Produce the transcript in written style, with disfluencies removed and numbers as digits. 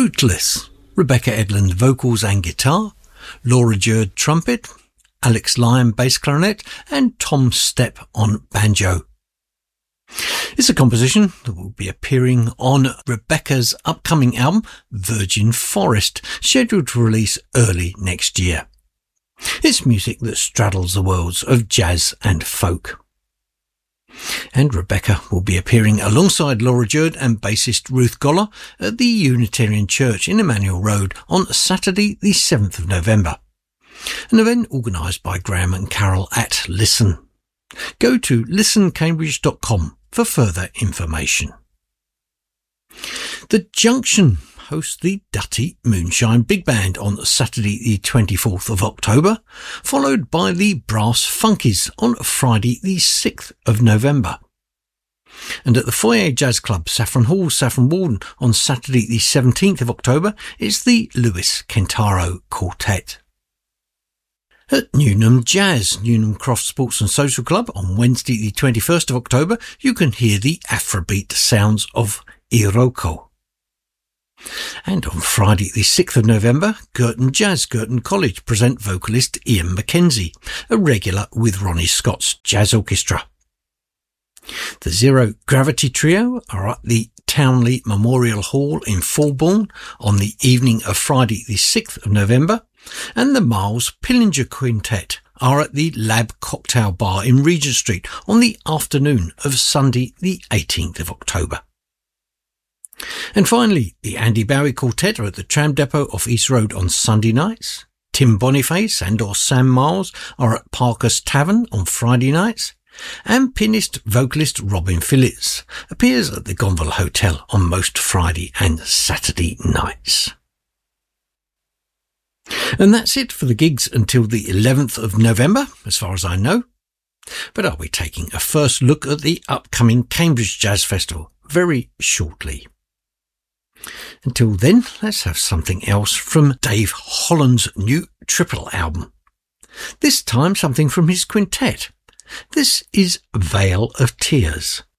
Rootless, Rebecca Edlund vocals and guitar, Laura Jurd trumpet, Alex Lyon bass clarinet and Tom Stepp on banjo. It's a composition that will be appearing on Rebecca's upcoming album Virgin Forest, scheduled to release early next year. It's music that straddles the worlds of jazz and folk. And Rebecca will be appearing alongside Laura Jurd and bassist Ruth Goller at the Unitarian Church in Emmanuel Road on Saturday the 7th of November. An event organised by Graham and Carol at Listen. Go to listencambridge.com for further information. The Junction hosts the Dutty Moonshine Big Band on Saturday the 24th of October, followed by the Brass Funkies on Friday the 6th of November. And at the Foyer Jazz Club, Saffron Hall, Saffron Walden, on Saturday the 17th of October, it's the Lewis Kentaro Quartet. At Newnham Jazz, Newnham Croft Sports and Social Club, on Wednesday the 21st of October, you can hear the Afrobeat sounds of Iroko. And on Friday the 6th of November, Girton Jazz, Girton College present vocalist Ian Mackenzie, a regular with Ronnie Scott's Jazz Orchestra. The Zero Gravity Trio are at the Townley Memorial Hall in Fulbourn on the evening of Friday the 6th of November, and the Miles Pillinger Quintet are at the Lab Cocktail Bar in Regent Street on the afternoon of Sunday the 18th of October. And finally, the Andy Bowie Quartet are at the Tram Depot off East Road on Sunday nights. Tim Boniface and/or Sam Miles are at Parker's Tavern on Friday nights. And pianist-vocalist Robin Phillips appears at the Gonville Hotel on most Friday and Saturday nights. And that's it for the gigs until the 11th of November, as far as I know. But I'll be taking a first look at the upcoming Cambridge Jazz Festival very shortly. Until then, let's have something else from Dave Holland's new triple album. This time something from his quintet. This is Vale of Tears.